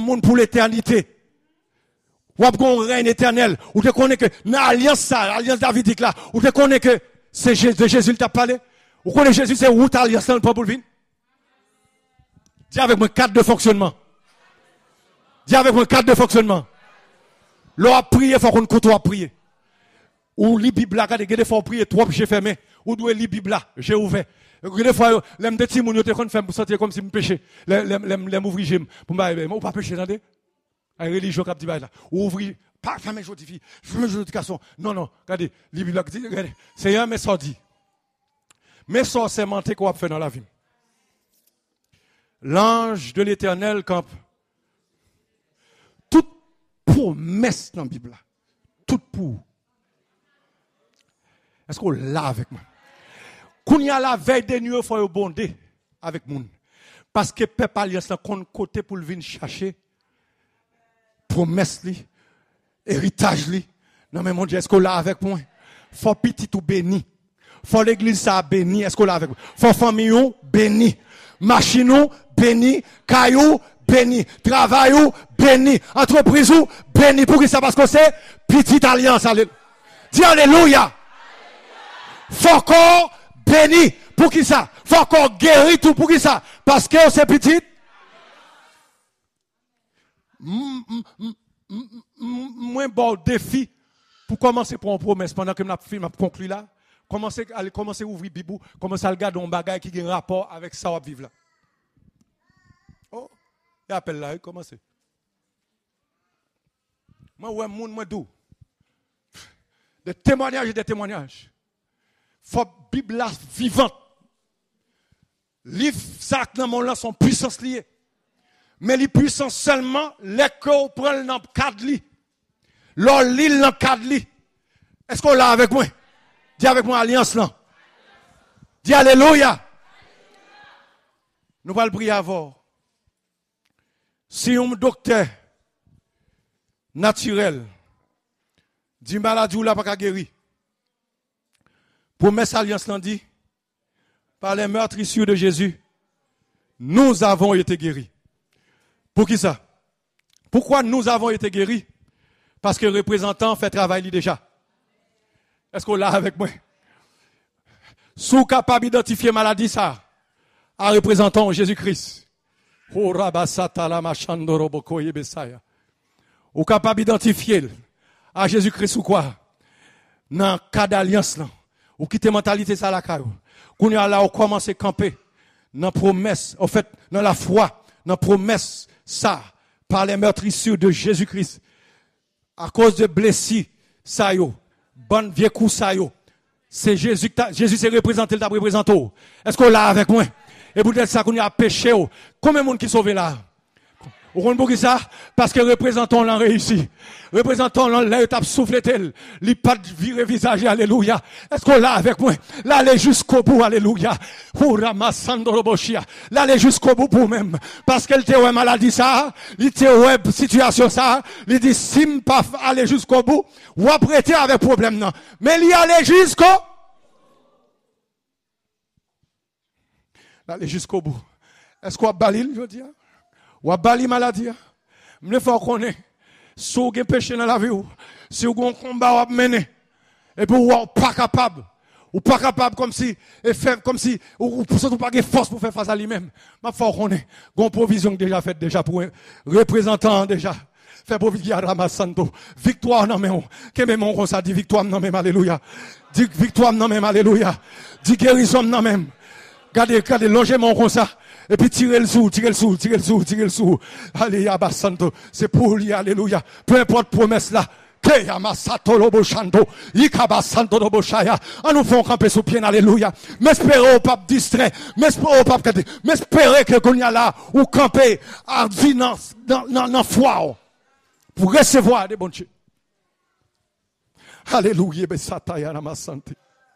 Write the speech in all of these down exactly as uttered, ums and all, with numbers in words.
monde pour l'éternité. Ou ap gon règne éternel. Ou te connais que dans l'alliance ça, l'alliance davidique là, ou te connais que c'est de Jésus qui t'a parlé. Ou connais Jésus c'est route alliance là pour le vin. Dis avec moi cadre de fonctionnement. Dis avec moi cadre de fonctionnement. L'on a prié, faut qu'on côtoie prier. Ou li Bible là, regardez, des fois prier trop j'ai fermé. Ou doit li Bible là, j'ai ouvert. Des fois l'aime de petit moun yo te kon faire pour sentir comme si me péché. L'aime l'aime ouvrir j'aime pour me ou pas pécher attendez. Un religieux qui dit là. Ou ouvrir pas fermer justifie. Fermer justification. Non non, regardez, li Bible là dit regardez, c'est un mais ça dit. Mais ça c'est mentir qu'on a fait dans la vie. L'ange de l'Éternel campe. Toute promesse dans la Bible là. Toute pour. Est-ce qu'on l'a avec moi? Quand il y a la veille des nuits, il faut bonder avec moun. Parce que peuple alliance là qu'on côté pour venir chercher promesse li, héritage li. Non mais mon Dieu, est-ce qu'on l'a avec moi? Faut petit ou béni. Faut l'église ça béni, est-ce qu'on l'a avec moi? Faut famille ou béni. Machine ou béni, caillou béni, travail ou béni, entreprise ou béni. Pour qui ça? Parce que c'est petite alliance. Dis alléluia. Faut qu'on béni. Pour qui ça? Faut qu'on guérit tout. Pour qui ça? Parce que c'est petit. Moins bon défi pour commencer pour une promesse pendant que je conclu là. Commencer à commencer à ouvrir Bibou, commencer à regarder un bagage qui a un rapport avec ça à vivre là. Oh, il appelle là, commencez. Moi, ouais, moun, moi, d'où? Des témoignages et des témoignages. Faut Bible vivante. Livre ça dans mon là sont puissance liée. Mais les puissances seulement les que prend dans cadre li. L'on lit dans cadre li. Est-ce qu'on l'a avec moi? Dis avec moi alliance là. Dis alléluia. Nous allons le prier avant. Si un docteur naturel dit maladie ou la pas guéri. Promesse alliance là dit par les meurtrissures de Jésus, nous avons été guéris. Pour qui ça? Pourquoi nous avons été guéris? Parce que le représentant fait travail déjà. Est-ce qu'on l'a avec moi? Sous capable d'identifier maladie ça, en représentant Jésus-Christ. Ou capable d'identifier à Jésus-Christ ou quoi? Dans le cas d'alliance là. Ou quitter mentalité ça la caillou. Qu'on y a là, on commence à camper. Dans la promesse, en fait, dans la foi, dans la promesse, ça, par les meurtrissures de Jésus-Christ. À cause de blessures, ça yo. Bonne vieux coup ça yo. C'est Jésus, Jésus s'est représenté, il t'a représenté. Est-ce qu'on l'a avec moi? Et pour dire ça, qu'on y a péché. Combien de monde qui sauvé là? Vous comprenez ça? Parce que représentant l'en réussi. Représentant l'en l'a tape soufflé tel. Li pas de virer visage, alléluia. Est-ce qu'on l'a avec moi? L'aller jusqu'au bout, alléluia. Pour ramassando robochia. L'aller jusqu'au bout pour même. Parce qu'elle était ouais maladie ça. Il était ouais situation ça. Il dit si m'pas aller jusqu'au bout. Ou apprêter avec problème non. Mais il y aller jusqu'au. L'aller jusqu'au bout. Est-ce qu'on a balil, je dis? Ou a bali maladie. Me faut connaître. Si vous avez péché dans la vie, si vous avez un combat à mener, et puis vous n'êtes pas capable, ou pas capable comme si, et fait, comme si, ou vous pas de force pour faire face à lui-même. Mais faut connaître. Une provision déjà faite déjà pour un représentant déjà. Fait provision à Ramasanto. Victoire non mais on. Que même on ça dit victoire non même alléluia. Dit victoire non même alléluia. Dit guérison non même. Regardez, regardez, logement comme ça. Et puis tirez le sou, tirez le sou, tirez le sou, tirez le sou. Allez, Abasanto. C'est pour lui, alléluia. Peu importe promesse là. Que Yamasato Lobo Shando. Ikabasanto Lobo Shaya. En nous font camper sous pied, alléluia. M'espérez au pape distrait. M'espérez au pape cadet. M'espérez que qu'on y a là, ou camper, à vie dans, dans, dans, dans foi. Pour recevoir des bons dieux. Alléluia, Besataya Namasante.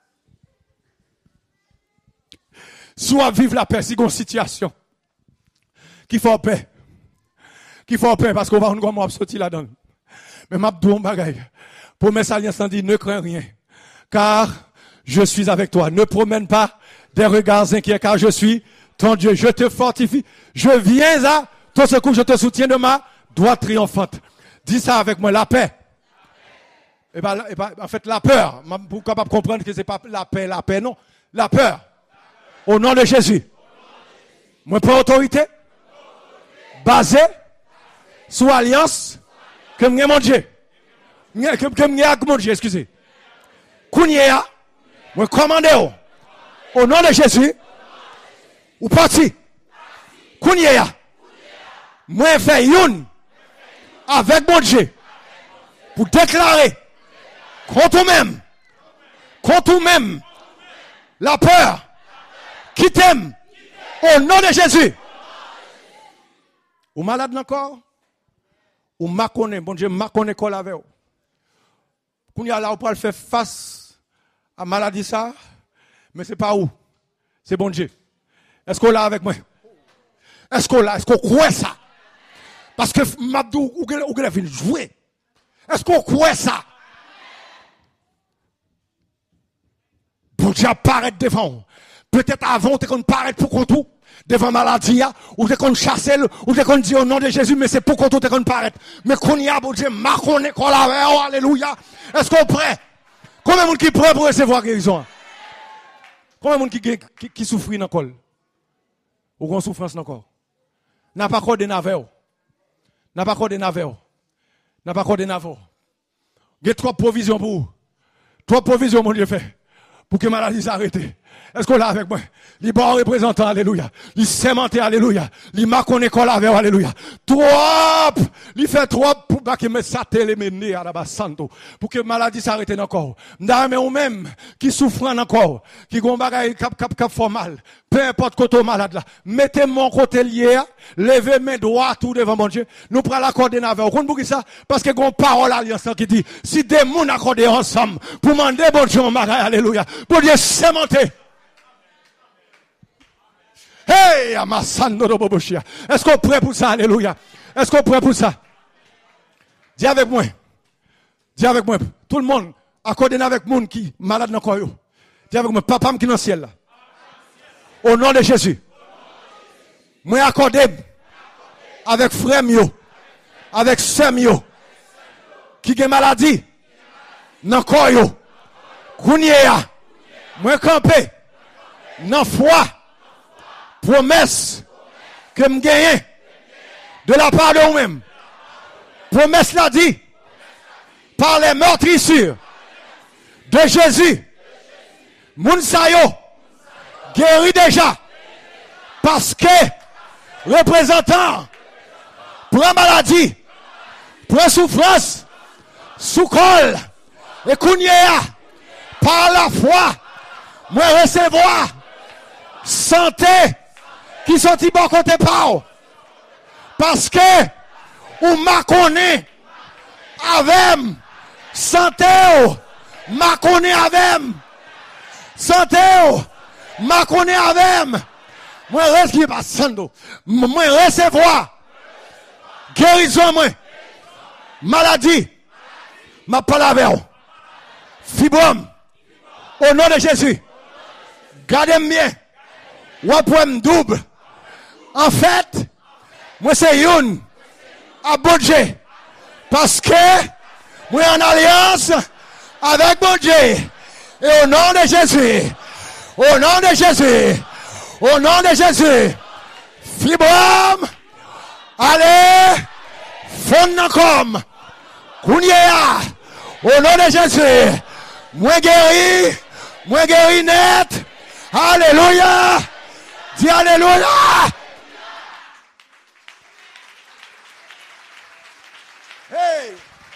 Soit vivre la paix, si une situation qui fait paix, qui fait paix, parce qu'on va nous sortir là-dedans. Mais m'a dit un bagage. Promesse alliance dit ne crains rien, car je suis avec toi. Ne promène pas des regards inquiets, car je suis ton Dieu. Je te fortifie. Je viens à ton secours, je te soutiens de ma droite triomphante. Dis ça avec moi, la paix. Et ben, et ben, en fait, la peur. Pour capable comprendre que c'est pas la paix, la paix, non. La peur. Au nom de Jésus. Moi, prends autorité. Basé sur alliance. Que m'y mon Dieu. Que m'y a mon Dieu, excusez. Kounia. Moi, commandez. Au nom de Jésus. Ou parti. Kounia. Moi, fait une. Avec mon Dieu. Pour déclarer. Contre vous-même. Contre vous-même. La peur. Qui t'aime. Au nom de Jésus. Ou malade encore. Ou m'a connaît. Bon Dieu, m'a connaît qu'on l'avait. Quand il y a là, on peut faire face à maladie ça. Mais c'est pas où. C'est bon Dieu. Est-ce qu'on l'a avec moi? Est-ce qu'on l'a? Est-ce qu'on croit ça? Parce que Mabdou, où est-ce qu'il jouer? Est-ce qu'on croit ça? Bon Dieu apparaît devant. Peut-être avant, tu qu'on paraît pour qu'on tout. Devant maladie, ou tu qu'on chasse, ou tu qu'on dit au nom de Jésus, mais c'est pour qu'on tout, tu qu'on paraît. Mais qu'on y a, bon Dieu, marconné, qu'on l'avait, oh, alléluia. Est-ce qu'on est prêt? Combien de monde qui est prêt pour recevoir guérison? Combien de monde qui, qui, qui souffre dans le col? Ou qu'on souffrance dans le corps? N'a pas encore de navets. N'a pas encore de navets. N'a pas encore de navets. Il y a trois provisions pour vous. Trois provisions, mon Dieu, fait. Pour que maladie s'arrête. Est-ce qu'on l'a avec moi? Les bons représentants, alléluia. Les sémentés, alléluia. Les marcons école avec, alléluia. Trop! Il fait trop pour que me satel et me né à la santo. Pour que maladie s'arrête encore. M'dame ou même, qui souffrent encore. Qui gon bagay cap cap cap fort mal. Peu importe côté malade là. Mettez mon côté lié, levez mes doigts tout devant mon Dieu. Nous prenons l'accord de navire. Vous comprenez ça? Parce que gon parole alliance qui dit, si des moun accordés ensemble, pour demander bon Dieu, mon bagay, alléluia. Pour Dieu sémenté. Hey, Amassando de Bobochia. Est-ce qu'on est prêt pour ça? Alléluia. Est-ce qu'on est prêt pour ça? Dis avec moi. Dis avec moi. Tout le monde, accordez avec monde qui malade dans le corps. Dis avec moi, papa qui est dans le ciel là. Au nom de Jésus. Moi accordé avec frère mio, avec sœur mio, qui a maladie dans le corps. Kounia. Moi campé dans foi. Promesse que me gagne de la part de vous-même. Promesse l'a dit par les meurtrissures de Jésus. Mounsayo guéri déjà parce que représentant prend maladie, prend souffrance, sous col et kounia par la foi, moi recevoir santé qui sont dit bon côté pas parce que ou m'a connaît avec santé m'a connaît avec santé m'a connaît avec moi reste qui passando moi recevoir guérison moi maladie m'a parlé avec fibrome au nom de Jésus gardez bien ou après double. En fait, moi c'est une à bon Dieu. Parce que moi en alliance avec bon Dieu. Et au nom de Jésus. Au nom de Jésus. Au nom de Jésus. Fibrome. Allez. Fond comme. Kounia. Au nom de Jésus. Moi guéri. Moi guéri net. Alléluia. Dis alléluia. Hey.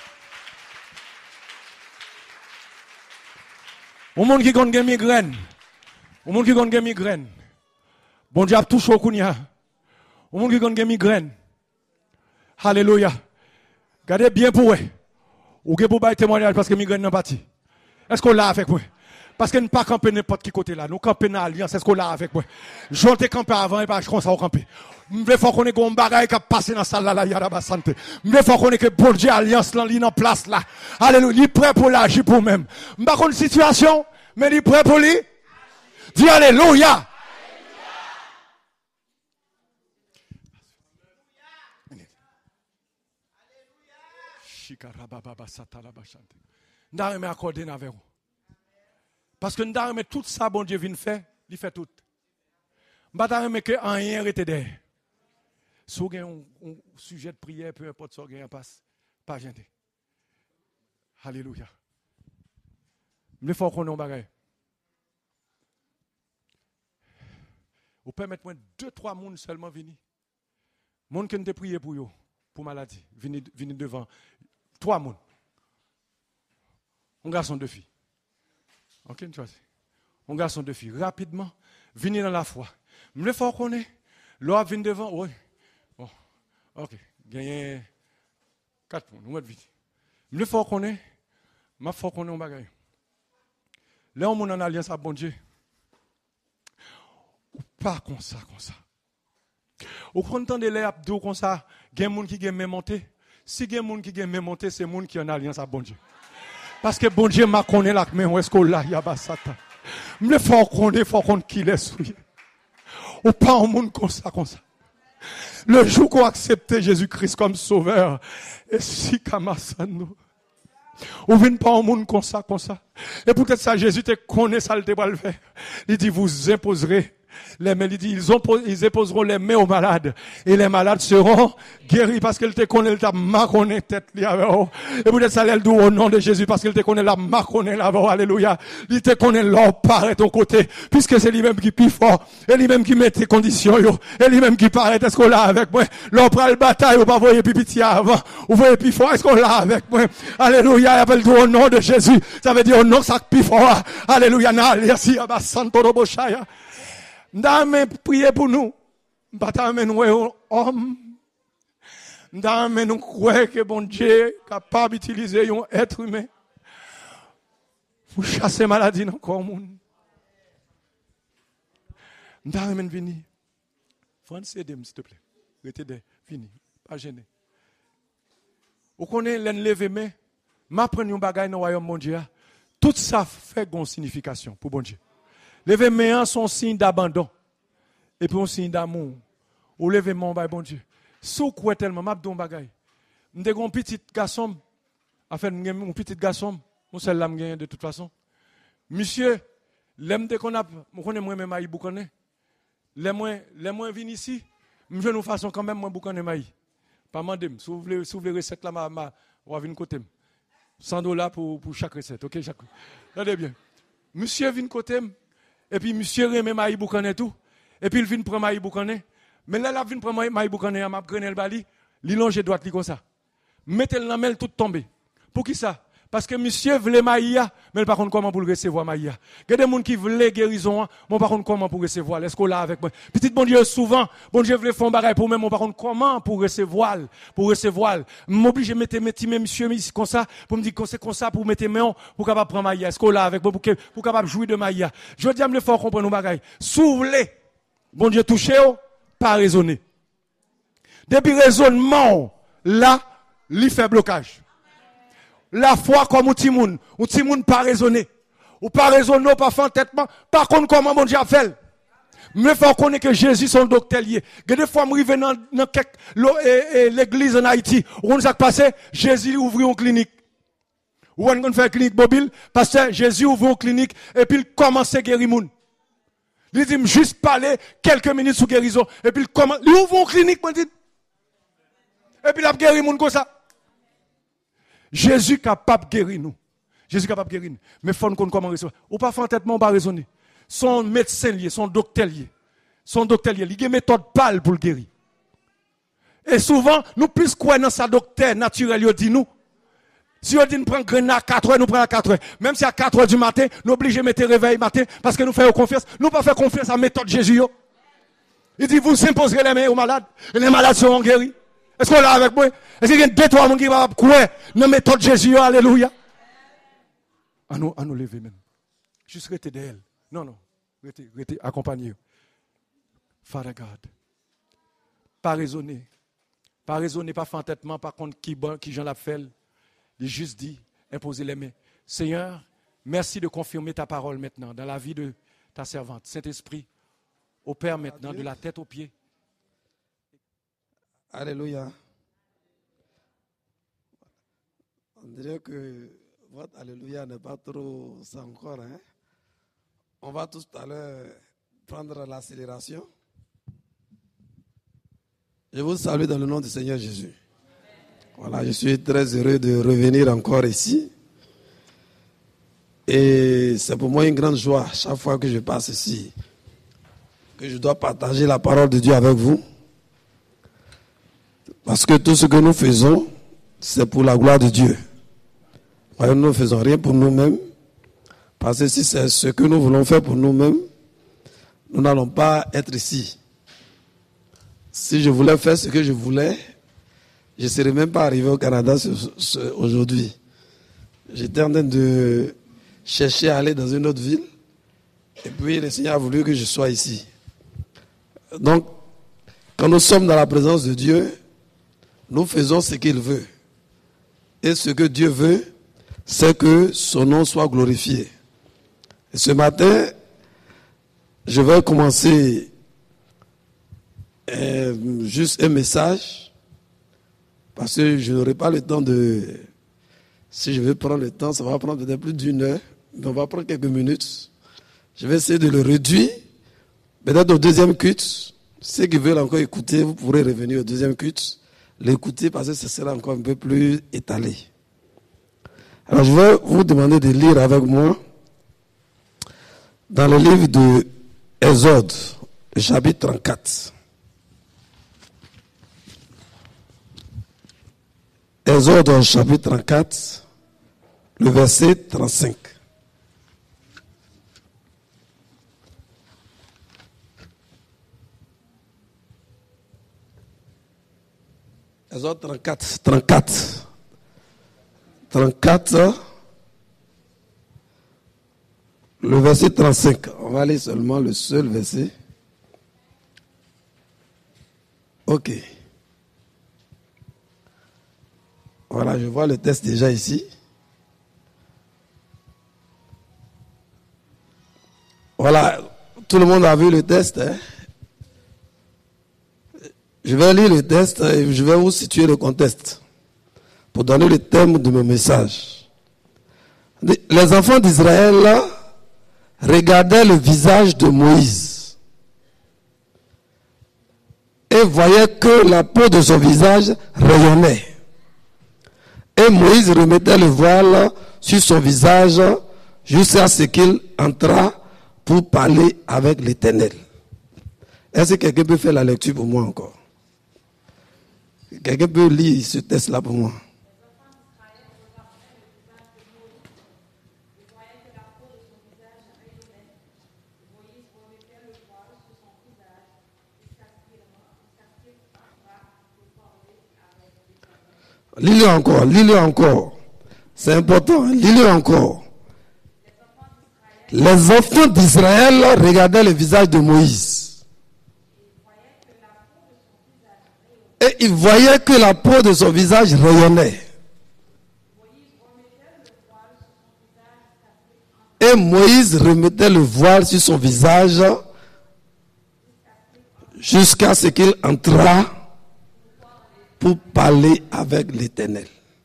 Au monde qui connaît migraine. Au monde qui connaît migraine. Bon Dieu a tout chaud kounya. Au monde qui connaît migraine. Alléluia. Gardez bien pour eux. Ou que pour bailler témoignage parce que migraine n'a pas parti. Est-ce qu'on l'a avec moi? Parce que nous ne pas camper n'importe qui côté là. Nous camper dans l'alliance. Est-ce qu'on l'a avec moi? J'en ai campé avant et pas je commence à camper. Je veux qu'on ait un bagage qui a passé dans la salle là, il y a la santé. Je veux qu'on ait que bon Dieu alliance là, il est en place là. Alléluia. Il est prêt pour l'agir pour même. Je ne sais pas une situation, mais il est prêt pour lui. Dis alléluia. Nous avons accordé avec vous. Parce que nous avons tout ça, bon Dieu vient faire, il fait tout. Nous avons que rien arrêté derrière. Si vous avez un sujet de prière, peu importe ce que vous passe, pas gêné. Alléluia. Il faut qu'on ait un bagage. Vous permettez moi deux, trois personnes seulement venir. Les gens qui ont prié pour eux, pour maladie, venir devant. Trois personnes. Un garçon, deux filles. Ok, une chose. Un garçon, deux filles. Rapidement, venir dans la foi. Il faut qu'on ait. L'homme vient devant. Oui. Bon. Ok. Gagné quatre personnes. Nous mettons vite. Il faut qu'on ait. Il faut qu'on ait un bagage. Là, on est en alliance avec bon Dieu. Ou pas comme ça, comme ça. Au content de les abdos comme ça, il y a des gens qui ont même monté. Si il y a des gens qui ont même monté, c'est des gens qui ont en alliance avec bon Dieu. Parce que bon Dieu m'a connu là, mais où est-ce qu'on l'a, il y a pas Satan. Mais il faut qu'on ait, il faut qu'on qu'il est. Ou pas un monde comme ça, comme ça. Le jour qu'on a accepté Jésus-Christ comme sauveur, et si Kamassano. Ou vient pas un monde comme ça, comme ça. Et peut-être ça, Jésus te connaît, ça, il te va le faire. Il dit, vous imposerez les mains. Il dit, ils, ont, ils imposeront les mains aux malades. Et les malades seront guéris parce qu'il te connaît, il t'a marconné tête. Et peut-être ça, il dit au nom de Jésus parce qu'il te connaît, la marconné là-bas. Alléluia. Il te connaît, l'or part ton côté. Puisque c'est lui-même qui plie fort. Et lui-même qui met tes conditions. Et lui-même qui paraît. Est-ce qu'on l'a avec moi? L'or prend le bataille. Ou pas voyez pitié avant. Ou voyez plus fort. Est-ce qu'on l'a avec moi? Alléluia. Il appelle tout au nom de Jésus. Ça veut dire au nom ça plus fort. Alléluia. Merci. Abba Santo Roboshaya. Nous prier pour nous. Nous nous homme. Nous nous croyons que bon Dieu est capable d'utiliser un être humain pour chasser maladie dans le corps. Nous nous venir. Français, s'il te plaît. Restez fini. Pas gêné. Vous connaissez l'enlever, mais m'apprendre un bagage dans le royaume mondial. Tout ça fait une signification pour bon Dieu. Lever mes mains sont signe d'abandon. Et puis un signe d'amour. Ou lever mon bagay bon Dieu. Si vous croyez tellement, m'a don bagay. M'de un petit garçon. En fait, un petit garçon. Mon seul l'âme de toute façon. Monsieur, l'aime de qu'on a, on connaît moi même maï boucané. Les moins, les moins viennent ici. Je nous façon quand même moi boucané maï. Pas mandem. Si vous voulez, si vous voulez recette là, ma, ma, on va venir côté. cent dollars pour, pour chaque recette. Ok, chaque. Regardez bien. Monsieur vient côté. Et puis, monsieur remet maï boucané tout. Et puis, il vient prendre maï boucané. Mais là, il vient prendre maï boucané, il m'a pris le bali. Il longe droite, comme ça. Mettez le namel tout tombé. Pour qui ça? Parce que monsieur voulait maïa, mais par contre, comment pour le recevoir maïa? Il y a des gens qui voulaient guérison, mais par contre, comment pour recevoir? Est-ce qu'on l'a avec moi? Petit bon Dieu, souvent, bon Dieu voulait faire un bagage pour moi, mais par contre, comment pour recevoir? Pour recevoir? M'oblige à mettre mes petits monsieur ici comme ça, pour me dire que c'est comme ça, pour mettre mes mains, pour capable prendre maïa. Est-ce qu'on l'a avec moi, pour, pour capable jouir de maïa? Je dis à me faire comprendre nos bagages. Si vous voulez, bon Dieu toucher, pas raisonner. Depuis raisonnement, là, il fait blocage. La foi comme un petit monde, un petit monde pas raisonner. Ou pas raisonner, pas fantaisement. Par contre, comment mon Dieu a fait? Mais faut connaître que Jésus son docteur lié. Des fois, je arrive dans, dans l'église en Haïti. Où on s'est passé? Jésus ouvre une clinique. Où on fait une clinique mobile? Parce que Jésus ouvre une clinique et puis il commence à guérir les gens. Il dit, juste parler quelques minutes sur guérison. Et puis il commence, il ouvre une clinique, dit. Et puis il a guéri les gens comme ça. Jésus est capable de guérir nous. Jésus est capable de guérir nous. Mais il faut nous connaître comment recevoir. Ou pas fantaisement, on va raisonner. Son médecin lié, son docteur lié. Son docteur lié. Il y a une méthode pâle pour le guérir. Et souvent, nous plus quoi dans sa docteur naturel, il dit nous. Si on dit nous prenons grain à quatre heures, nous prenons à quatre heures. Même si à quatre heures du matin, nous obligés de mettre réveil matin parce que nous faisons confiance. Nous pas faire confiance à la méthode Jésus. Il dit, vous imposerez les mains aux malades. Et les malades seront guéris. Est-ce qu'on l'a avec moi? Est-ce qu'il y a deux, trois personnes qui vont croire dans la méthode Jésus? Alléluia. À nous, à nous lever même. Juste rester d'elle. Non, non. Restez, restez, accompagnez. Father God. Pas raisonner. Pas raisonner, pas fantaisement, par contre, qui, qui j'en l'appelle. Il juste dit, imposer les mains. Seigneur, merci de confirmer ta parole maintenant dans la vie de ta servante. Saint-Esprit, opère maintenant de la tête aux pieds. Alléluia. dirait que votre alléluia n'est pas trop ça encore. Hein? On va tout à l'heure prendre l'accélération. Je vous salue dans le nom du Seigneur Jésus. Voilà, je suis très heureux de revenir encore ici. Et c'est pour moi une grande joie chaque fois que je passe ici, que je dois partager la parole de Dieu avec vous. Parce que tout ce que nous faisons, c'est pour la gloire de Dieu. Nous ne faisons rien pour nous-mêmes. Parce que si c'est ce que nous voulons faire pour nous-mêmes, nous n'allons pas être ici. Si je voulais faire ce que je voulais, je ne serais même pas arrivé au Canada aujourd'hui. J'étais en train de chercher à aller dans une autre ville. Et puis le Seigneur a voulu que je sois ici. Donc, quand nous sommes dans la présence de Dieu, nous faisons ce qu'il veut. Et ce que Dieu veut, c'est que son nom soit glorifié. Et ce matin, je vais commencer euh, juste un message, parce que je n'aurai pas le temps de... Si je vais prendre le temps, ça va prendre peut-être plus d'une heure, mais on va prendre quelques minutes. Je vais essayer de le réduire, peut-être au deuxième culte. Ceux qui veulent encore écouter, vous pourrez revenir au deuxième culte, l'écouter parce que ce sera encore un peu plus étalé. Alors je vais vous demander de lire avec moi dans le livre de Exode, le chapitre trente-quatre. Exode, chapitre trente-quatre, le verset trente-cinq. Exode trente-quatre, trente-quatre. trente-quatre, le verset trente-cinq. On va lire seulement le seul verset. Ok. Voilà, je vois le texte déjà ici. Voilà, tout le monde a vu le texte. Hein? Je vais lire le texte et je vais vous situer le contexte pour donner le thème de mon message. Les enfants d'Israël regardaient le visage de Moïse et voyaient que la peau de son visage rayonnait. Et Moïse remettait le voile sur son visage jusqu'à ce qu'il entrât pour parler avec l'Éternel. Est-ce que quelqu'un peut faire la lecture pour moi encore? Quelqu'un peut lire ce texte-là pour moi? Lis-le encore, lis-le encore. C'est important, lis-le encore. Les enfants d'Israël regardaient le visage de Moïse. Et ils voyaient que la peau de son visage rayonnait. Et Moïse remettait le voile sur son visage jusqu'à ce qu'il entrât pour parler avec l'Éternel.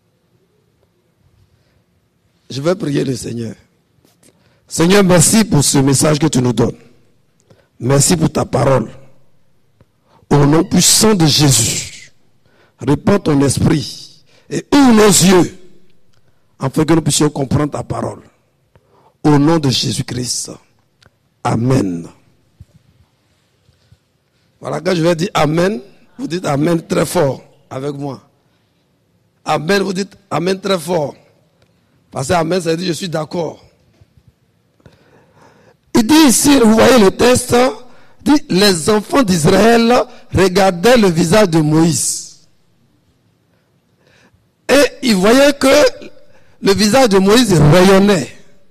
Je vais prier le Seigneur. Seigneur, merci pour ce message que tu nous donnes. Merci pour ta parole. Au nom puissant de Jésus, répands ton esprit et ouvre nos yeux afin que nous puissions comprendre ta parole. Au nom de Jésus-Christ. Amen. Voilà, quand je vais dire Amen, vous dites Amen très fort avec moi. Amen, vous dites Amen très fort. Parce que Amen, ça veut dire je suis d'accord. Il dit ici, vous voyez le texte, dit les enfants d'Israël regardaient le visage de Moïse. Et ils voyaient que le visage de Moïse rayonnait.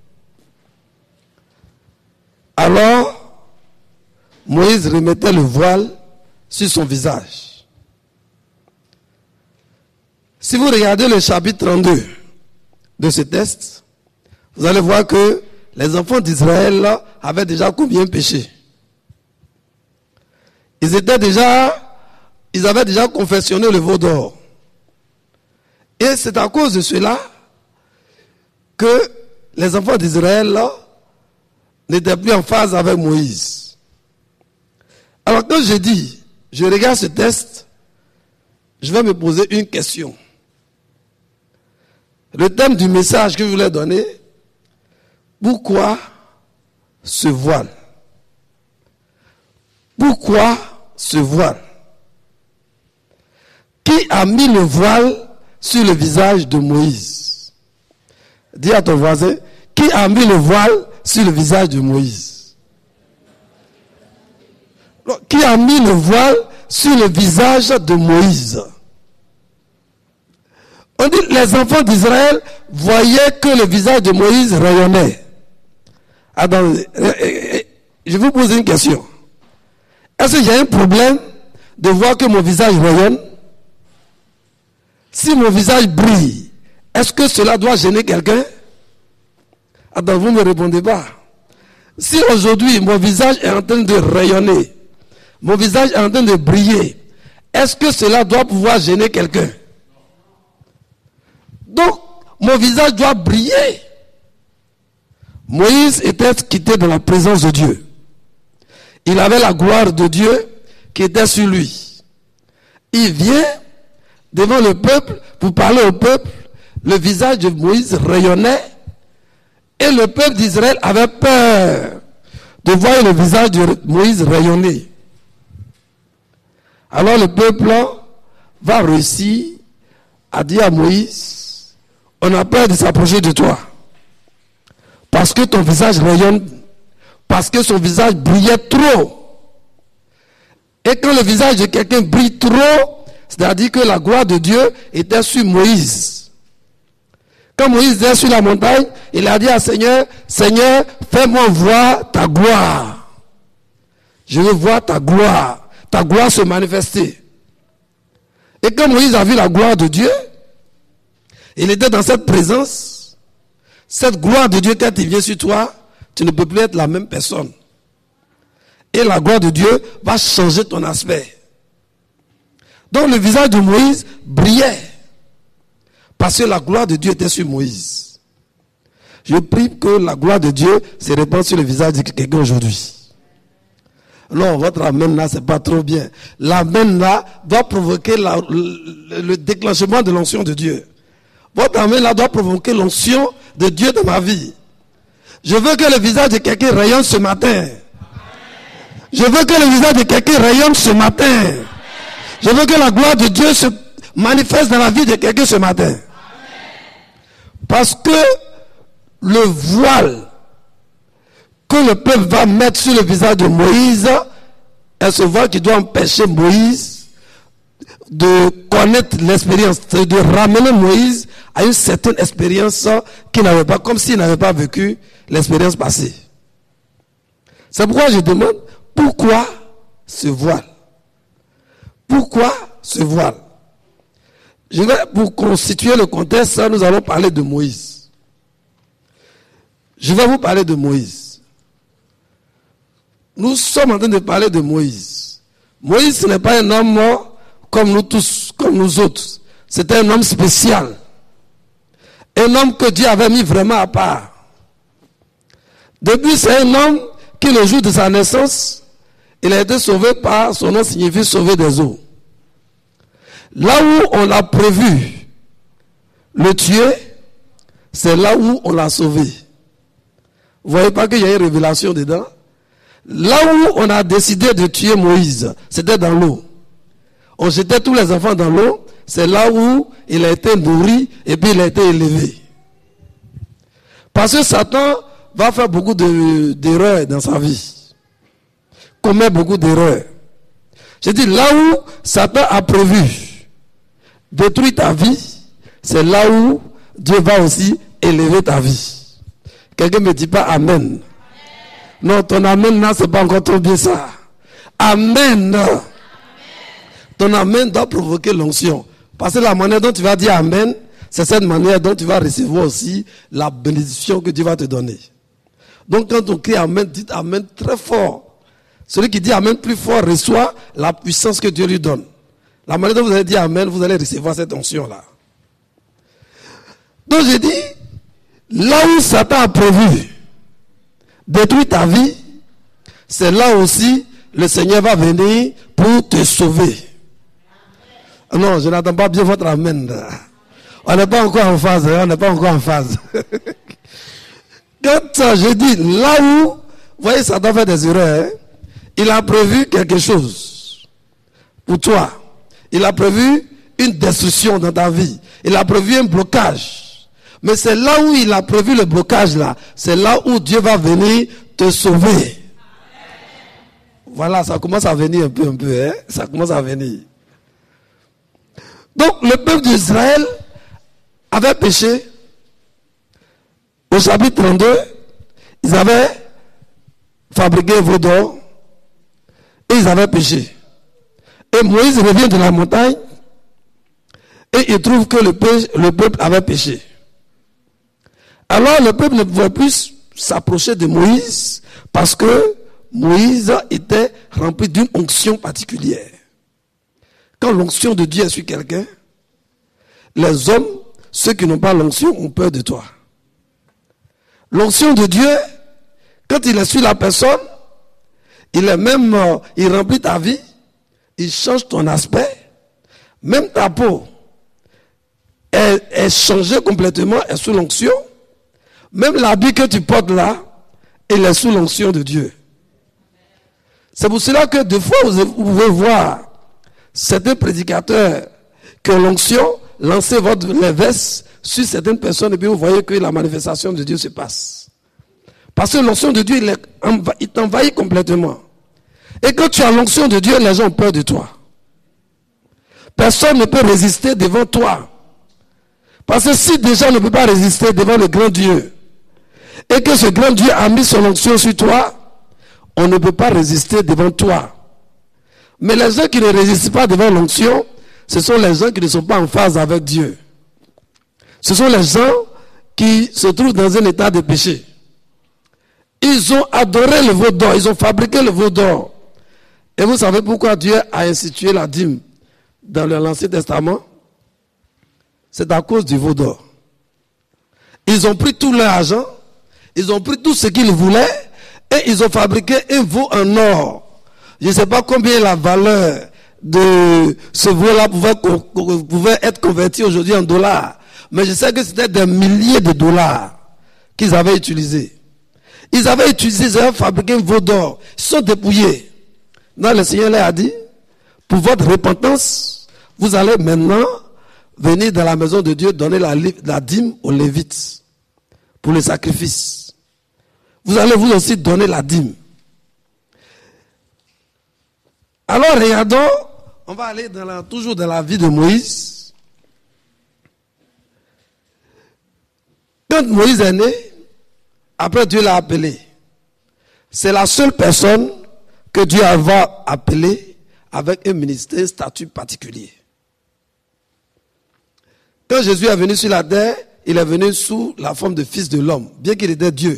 Alors, Moïse remettait le voile sur son visage. Si vous regardez le chapitre trente-deux de ce texte, vous allez voir que les enfants d'Israël avaient déjà combien péché? Ils étaient déjà, ils avaient déjà confectionné le veau d'or. Et c'est à cause de cela que les enfants d'Israël là, n'étaient plus en phase avec Moïse. Alors quand je dis, je regarde ce texte, je vais me poser une question. Le thème du message que je voulais donner, pourquoi ce voile? Pourquoi ce voile? Qui a mis le voile sur le visage de Moïse? Dis à ton voisin, qui a mis le voile sur le visage de Moïse? Qui a mis le voile sur le visage de Moïse? On dit les enfants d'Israël voyaient que le visage de Moïse rayonnait. Attendez, je vous pose une question. Est-ce qu'il y a un problème de voir que mon visage rayonne? Si mon visage brille, est-ce que cela doit gêner quelqu'un? Attends, vous ne me répondez pas. Si aujourd'hui mon visage est en train de rayonner, mon visage est en train de briller, est-ce que cela doit pouvoir gêner quelqu'un? Donc, mon visage doit briller. Moïse était quitté dans la présence de Dieu. Il avait la gloire de Dieu qui était sur lui. Il vient devant le peuple pour parler au peuple. Le visage de Moïse rayonnait et le peuple d'Israël avait peur de voir le visage de Moïse rayonner. Alors le peuple va réussir à dire à Moïse, on a peur de s'approcher de toi parce que ton visage rayonne, parce que son visage brillait trop. Et quand le visage de quelqu'un brille trop, c'est-à-dire que la gloire de Dieu était sur Moïse. Quand Moïse était sur la montagne, il a dit à Seigneur, Seigneur, fais-moi voir ta gloire. Je veux voir ta gloire, ta gloire se manifester. Et quand Moïse a vu la gloire de Dieu, il était dans cette présence, cette gloire de Dieu, quand il vient sur toi, tu ne peux plus être la même personne. Et la gloire de Dieu va changer ton aspect. Donc le visage de Moïse brillait. Parce que la gloire de Dieu était sur Moïse. Je prie que la gloire de Dieu se répande sur le visage de quelqu'un aujourd'hui. Non, votre amen là, c'est pas trop bien. L'amen là doit provoquer la, le, le déclenchement de l'onction de Dieu. Votre amen là doit provoquer l'onction de Dieu dans ma vie. Je veux que le visage de quelqu'un rayonne ce matin. Je veux que le visage de quelqu'un rayonne ce matin. Je veux que la gloire de Dieu se manifeste dans la vie de quelqu'un ce matin. Parce que le voile que le peuple va mettre sur le visage de Moïse est ce voile qui doit empêcher Moïse de connaître l'expérience, de ramener Moïse à une certaine expérience qu'il n'avait pas, comme s'il n'avait pas vécu l'expérience passée. C'est pourquoi je demande, pourquoi ce voile? Pourquoi ce voile? Je vais, pour constituer le contexte, nous allons parler de Moïse. Je vais vous parler de Moïse. Nous sommes en train de parler de Moïse. Moïse, ce n'est pas un homme comme nous tous, comme nous autres. C'était un homme spécial. Un homme que Dieu avait mis vraiment à part. Depuis, c'est un homme qui, le jour de sa naissance, il a été sauvé par, son nom signifie sauver des eaux. Là où on a prévu le tuer, c'est là où on l'a sauvé. Vous voyez pas qu'il y a une révélation dedans? Là où on a décidé de tuer Moïse, c'était dans l'eau. On jetait tous les enfants dans l'eau, c'est là où il a été nourri et puis il a été élevé. Parce que Satan va faire beaucoup de, d'erreurs dans sa vie. Commet beaucoup d'erreurs. Je dis, là où Satan a prévu détruire ta vie, c'est là où Dieu va aussi élever ta vie. Quelqu'un me dit pas Amen. Non, ton Amen, là, c'est pas encore trop bien ça. Amen. Amen. Ton Amen doit provoquer l'onction. Parce que la manière dont tu vas dire Amen, c'est cette manière dont tu vas recevoir aussi la bénédiction que Dieu va te donner. Donc quand on crie Amen, dites Amen très fort. Celui qui dit Amen plus fort reçoit la puissance que Dieu lui donne. La manière dont vous allez dire Amen, vous allez recevoir cette onction-là. Donc j'ai dit, là où Satan a prévu détruire ta vie, c'est là aussi le Seigneur va venir pour te sauver. Non, je n'entends pas bien votre amen. On n'est pas encore en phase, on n'est pas encore en phase. Quand je dis là où, vous voyez, Satan fait des erreurs, hein? Il a prévu quelque chose pour toi. Il a prévu une destruction dans ta vie. Il a prévu un blocage. Mais c'est là où il a prévu le blocage là. C'est là où Dieu va venir te sauver. Voilà, ça commence à venir un peu, un peu, hein. Ça commence à venir. Donc, le peuple d'Israël avait péché. Au chapitre trente-deux, ils avaient fabriqué un veau d'or et ils avaient péché. Et Moïse revient de la montagne et il trouve que le, péché, le peuple avait péché. Alors le peuple ne pouvait plus s'approcher de Moïse parce que Moïse était rempli d'une onction particulière. Quand l'onction de Dieu est sur quelqu'un, les hommes, ceux qui n'ont pas l'onction, ont peur de toi. L'onction de Dieu, quand il est sur la personne, il est même, euh, il remplit ta vie, il change ton aspect, même ta peau est, est changée complètement, est sous l'onction. Même l'habit que tu portes là, il est sous l'onction de Dieu. C'est pour cela que des fois vous pouvez voir certains prédicateurs qui ont l'onction, lancer votre les vestes sur certaines personnes et puis vous voyez que la manifestation de Dieu se passe. Parce que l'onction de Dieu, il, est, il t'envahit complètement. Et quand tu as l'onction de Dieu, les gens ont peur de toi. Personne ne peut résister devant toi. Parce que si des gens ne peuvent pas résister devant le grand Dieu, et que ce grand Dieu a mis son onction sur toi, on ne peut pas résister devant toi. Mais les gens qui ne résistent pas devant l'onction, ce sont les gens qui ne sont pas en phase avec Dieu. Ce sont les gens qui se trouvent dans un état de péché. Ils ont adoré le veau d'or, ils ont fabriqué le veau d'or. Et vous savez pourquoi Dieu a institué la dîme dans l'Ancien Testament? C'est à cause du veau d'or. Ils ont pris tout leur argent, ils ont pris tout ce qu'ils voulaient, et ils ont fabriqué un veau en or. Je ne sais pas combien la valeur de ce veau-là pouvait, pouvait être converti aujourd'hui en dollars. Mais je sais que c'était des milliers de dollars qu'ils avaient utilisés. Ils avaient utilisé, ils avaient fabriqué un veau d'or. Ils sont dépouillés. Non, le Seigneur leur a dit, pour votre repentance, vous allez maintenant venir dans la maison de Dieu donner la, la dîme aux Lévites pour le sacrifice. Vous allez vous aussi donner la dîme. Alors regardons, on va aller dans la, toujours dans la vie de Moïse. Quand Moïse est né, après Dieu l'a appelé. C'est la seule personne que Dieu avait appelée avec un ministère, un statut particulier. Quand Jésus est venu sur la terre, il est venu sous la forme de fils de l'homme, bien qu'il était Dieu.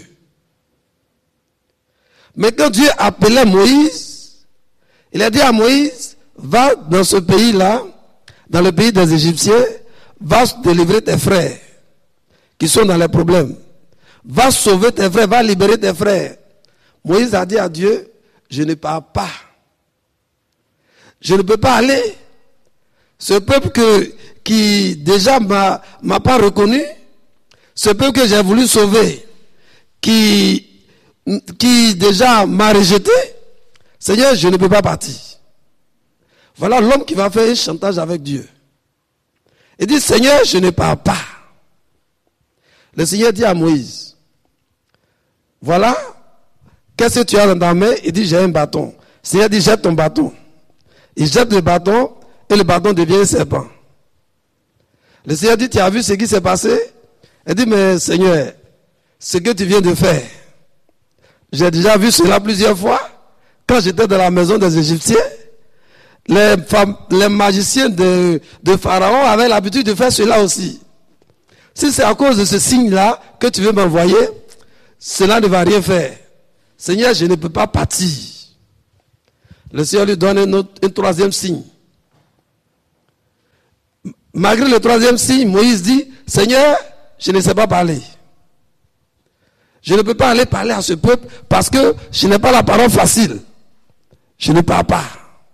Mais quand Dieu appelait Moïse, il a dit à Moïse, va dans ce pays-là, dans le pays des Égyptiens, va délivrer tes frères qui sont dans les problèmes. Va sauver tes frères, va libérer tes frères. Moïse a dit à Dieu, je ne pars pas. Je ne peux pas aller. Ce peuple que, qui déjà m'a, m'a pas reconnu, ce peuple que j'ai voulu sauver, qui, qui déjà m'a rejeté, Seigneur, je ne peux pas partir. Voilà l'homme qui va faire un chantage avec Dieu. Il dit, Seigneur, je ne pars pas. Le Seigneur dit à Moïse, voilà, qu'est-ce que tu as dans ta main? Il dit, j'ai un bâton. Le Seigneur dit, jette ton bâton. Il jette le bâton et le bâton devient un serpent. Le Seigneur dit, tu as vu ce qui s'est passé? Il dit, mais Seigneur, ce que tu viens de faire, j'ai déjà vu cela plusieurs fois. Quand j'étais dans la maison des Égyptiens, les, femmes, les magiciens de, de Pharaon avaient l'habitude de faire cela aussi. Si c'est à cause de ce signe-là que tu veux m'envoyer, cela ne va rien faire. Seigneur, je ne peux pas partir. Le Seigneur lui donne un, autre, un troisième signe. Malgré le troisième signe, Moïse dit, Seigneur, je ne sais pas parler. Je ne peux pas aller parler à ce peuple parce que je n'ai pas la parole facile. Je ne parle pas.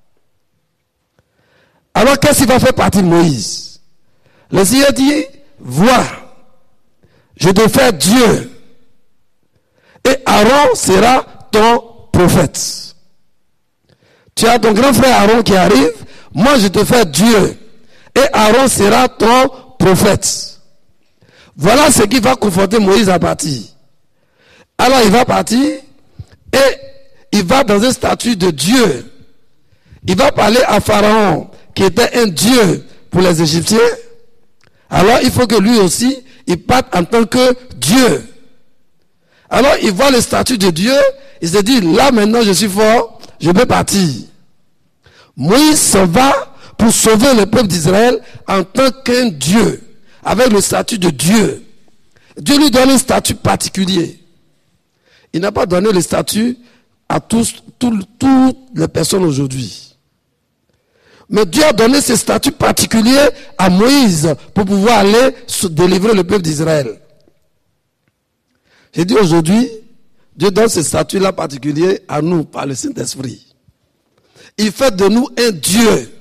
Alors qu'est-ce qui va faire partie de Moïse? Le Seigneur dit, vois, je te fais Dieu. Et Aaron sera ton prophète. Tu as ton grand frère Aaron qui arrive, moi je te fais Dieu. Et Aaron sera ton prophète. Voilà ce qui va conforter Moïse à partir. Alors il va partir et il va dans un statut de Dieu. Il va parler à Pharaon qui était un Dieu pour les Égyptiens. Alors il faut que lui aussi, il parte en tant que Dieu. Alors il voit le statut de Dieu, il se dit, là maintenant je suis fort, je peux partir. Moïse s'en va pour sauver le peuple d'Israël en tant qu'un Dieu, avec le statut de Dieu. Dieu lui donne un statut particulier. Il n'a pas donné le statut à tous, tout, toutes les personnes aujourd'hui. Mais Dieu a donné ce statut particulier à Moïse pour pouvoir aller délivrer le peuple d'Israël. J'ai dit aujourd'hui, Dieu donne ce statut-là particulier à nous par le Saint-Esprit. Il fait de nous un Dieu.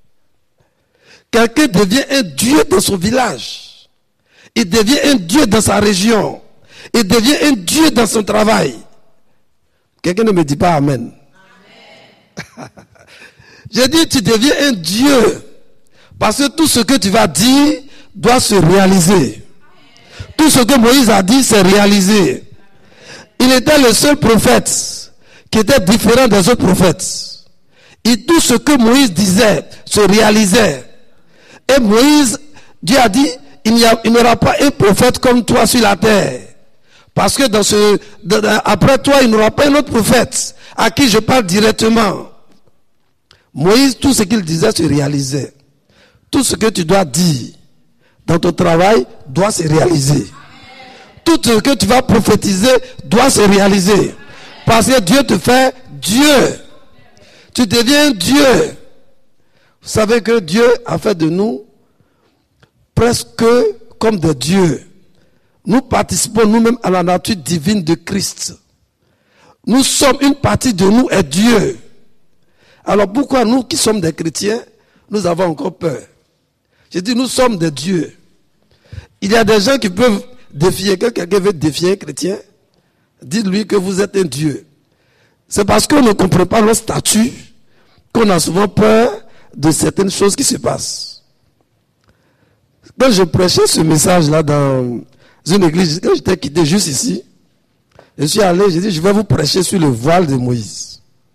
Quelqu'un devient un Dieu dans son village. Il devient un Dieu dans sa région. Il devient un Dieu dans son travail. Quelqu'un ne me dit pas Amen. Amen. J'ai dit, tu deviens un Dieu. Parce que tout ce que tu vas dire doit se réaliser. Tout ce que Moïse a dit, c'est réalisé. Il était le seul prophète qui était différent des autres prophètes. Et tout ce que Moïse disait se réalisait. Et Moïse, Dieu a dit, il n'y a, il n'y aura pas un prophète comme toi sur la terre. Parce que dans ce, dans, après toi, il n'y aura pas un autre prophète à qui je parle directement. Moïse, tout ce qu'il disait se réalisait. Tout ce que tu dois dire dans ton travail doit se réaliser. Tout ce que tu vas prophétiser doit se réaliser. Parce que Dieu te fait Dieu. Tu deviens Dieu. Vous savez que Dieu a fait de nous presque comme des dieux. Nous participons nous-mêmes à la nature divine de Christ. Nous sommes, une partie de nous est Dieu. Alors pourquoi nous qui sommes des chrétiens, nous avons encore peur? J'ai dit nous sommes des dieux. Il y a des gens qui peuvent défier, quand quelqu'un veut défier un chrétien, dites-lui que vous êtes un dieu. C'est parce qu'on ne comprend pas leur statut qu'on a souvent peur de certaines choses qui se passent. Quand je prêchais ce message-là dans une église, quand j'étais quitté juste ici, je suis allé, j'ai dit, je vais vous prêcher sur le voile de Moïse.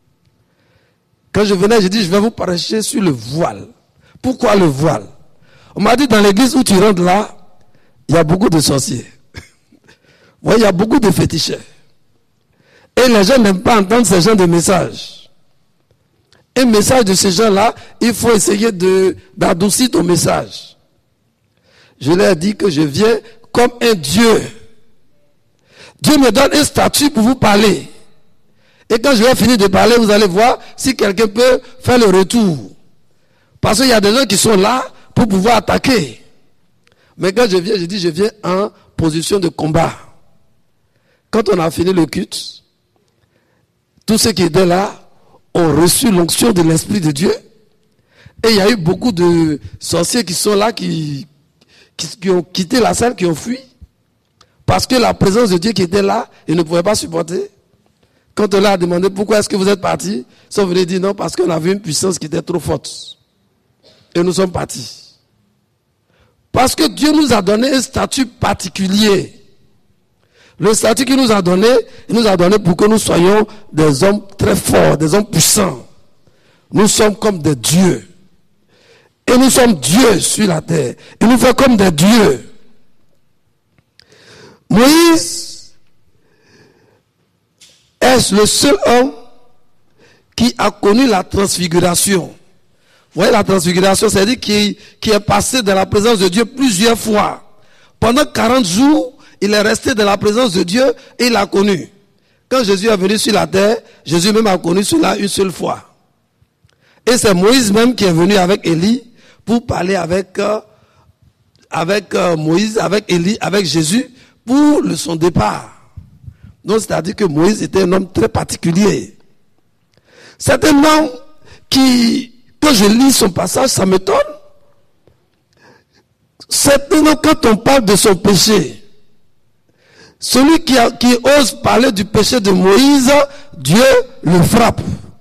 Quand je venais, j'ai dit, je vais vous prêcher sur le voile. Pourquoi le voile? On m'a dit, dans l'église où tu rentres là, il y a beaucoup de sorciers. Ouais, il y a beaucoup de féticheurs. Et les gens n'aiment pas entendre ce genre de message. Un message de ces gens-là, il faut essayer de, d'adoucir ton message. Je leur ai dit que je viens comme un Dieu. Dieu me donne un statut pour vous parler. Et quand je vais finir de parler, vous allez voir si quelqu'un peut faire le retour. Parce qu'il y a des gens qui sont là pour pouvoir attaquer. Mais quand je viens, je dis, je viens en position de combat. Quand on a fini le culte, tous ceux qui étaient là ont reçu l'onction de l'Esprit de Dieu. Et il y a eu beaucoup de sorciers qui sont là, qui, qui, qui ont quitté la salle, qui ont fui. Parce que la présence de Dieu qui était là, ils ne pouvaient pas supporter. Quand on leur a demandé pourquoi est-ce que vous êtes partis, ils sont venus dire non, parce qu'on avait une puissance qui était trop forte. Et nous sommes partis. Parce que Dieu nous a donné un statut particulier. Le statut qu'il nous a donné, il nous a donné pour que nous soyons des hommes très forts, des hommes puissants. Nous sommes comme des dieux. Et nous sommes dieux sur la terre. Il nous fait comme des dieux. Moïse est le seul homme qui a connu la transfiguration. Vous voyez la transfiguration, c'est-à-dire qui, qui est passé dans la présence de Dieu plusieurs fois. Pendant quarante jours, il est resté dans la présence de Dieu et il l'a connu. Quand Jésus est venu sur la terre, Jésus même a connu cela une seule fois. Et c'est Moïse même qui est venu avec Élie pour parler avec, euh, avec euh, Moïse, avec Élie, avec Jésus pour le, son départ. Donc, c'est-à-dire que Moïse était un homme très particulier. C'est un homme qui, quand je lis son passage, ça m'étonne. C'est un homme, quand on parle de son péché, celui qui, a, qui ose parler du péché de Moïse, Dieu le frappe.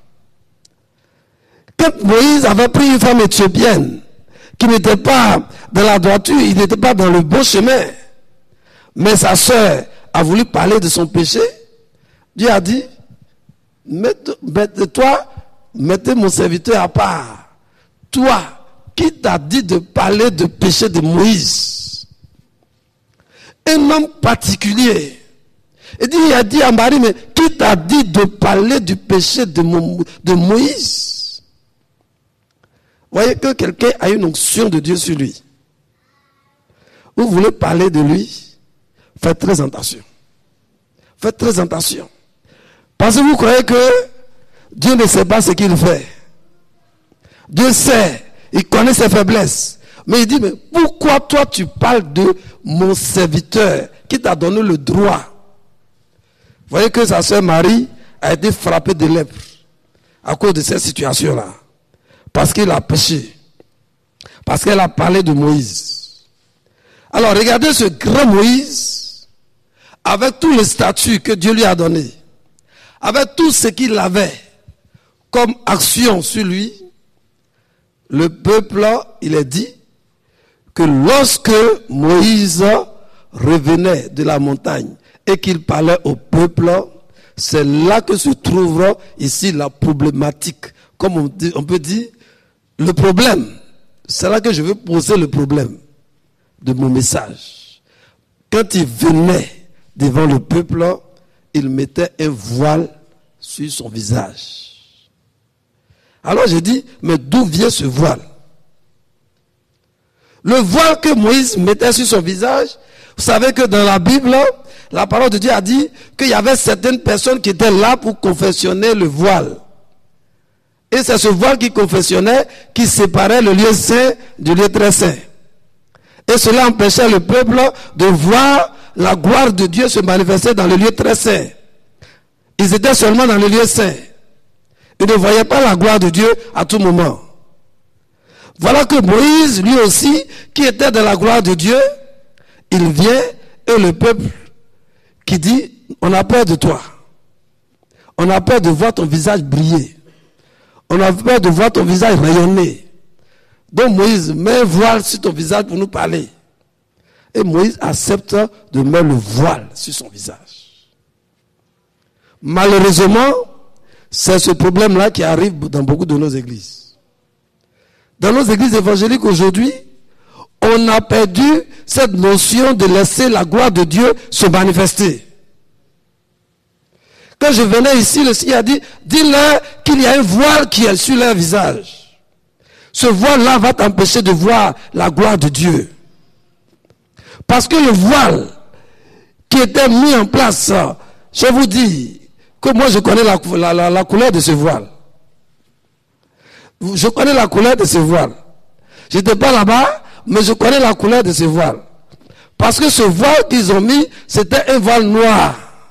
Quand Moïse avait pris une femme éthiopienne, qui n'était pas dans la droiture, il n'était pas dans le bon chemin, mais sa sœur a voulu parler de son péché, Dieu a dit, mette-toi, mettez mon serviteur à part. Toi, qui t'a dit de parler de péché de Moïse? Un homme particulier. Et dit, il a dit à Marie, mais qui t'a dit de parler du péché de, Mo, de Moïse? Vous voyez que quelqu'un a une onction de Dieu sur lui. Vous voulez parler de lui? Faites très attention. Faites très attention. Parce que vous croyez que Dieu ne sait pas ce qu'il fait. Dieu sait, il connaît ses faiblesses. Mais il dit, mais pourquoi toi tu parles de mon serviteur qui t'a donné le droit? Vous voyez que sa sœur Marie a été frappée de lèpre à cause de cette situation-là. Parce qu'il a péché. Parce qu'elle a parlé de Moïse. Alors regardez ce grand Moïse, avec tous les statuts que Dieu lui a donnés, avec tout ce qu'il avait comme action sur lui, le peuple, il est dit que lorsque Moïse revenait de la montagne et qu'il parlait au peuple, c'est là que se trouvera ici la problématique. Comme on, dit, on peut dire, le problème. C'est là que je veux poser le problème de mon message. Quand il venait devant le peuple, il mettait un voile sur son visage. Alors j'ai dit, mais d'où vient ce voile? Le voile que Moïse mettait sur son visage, vous savez que dans la Bible, la parole de Dieu a dit qu'il y avait certaines personnes qui étaient là pour confectionner le voile. Et c'est ce voile qui confectionnait, qui séparait le lieu saint du lieu très saint. Et cela empêchait le peuple de voir la gloire de Dieu se manifester dans le lieu très saint. Ils étaient seulement dans le lieu saint. Ils ne voyaient pas la gloire de Dieu à tout moment. Voilà que Moïse, lui aussi, qui était dans la gloire de Dieu, il vient et le peuple qui dit, on a peur de toi. On a peur de voir ton visage briller. On a peur de voir ton visage rayonner. Donc Moïse met un voile sur ton visage pour nous parler. Et Moïse accepte de mettre le voile sur son visage. Malheureusement, c'est ce problème-là qui arrive dans beaucoup de nos églises. Dans nos églises évangéliques aujourd'hui, on a perdu cette notion de laisser la gloire de Dieu se manifester. Quand je venais ici, le Seigneur a dit, dis-leur qu'il y a un voile qui est sur leur visage. Ce voile-là va t'empêcher de voir la gloire de Dieu. Parce que le voile qui était mis en place, je vous dis que moi je connais la, la, la, la couleur de ce voile. Je connais la couleur de ce voile. Je n'étais pas là-bas, mais je connais la couleur de ce voile. Parce que ce voile qu'ils ont mis, c'était un voile noir.